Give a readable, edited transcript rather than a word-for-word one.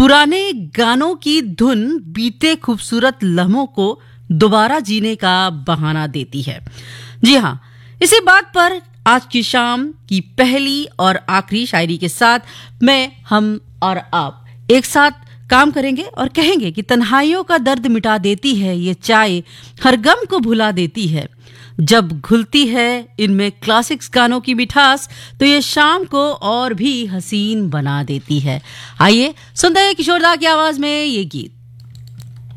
पुराने गानों की धुन बीते खूबसूरत लम्हों को दोबारा जीने का बहाना देती है। जी हाँ, इसी बात पर आज की शाम की पहली और आखिरी शायरी के साथ हम और आप एक साथ काम करेंगे और कहेंगे कि तन्हाइयों का दर्द मिटा देती है ये चाय, हर गम को भुला देती है। जब घुलती है इनमें क्लासिक्स गानों की मिठास तो ये शाम को और भी हसीन बना देती है। आइए सुनते हैं किशोर दा की आवाज में ये गीत।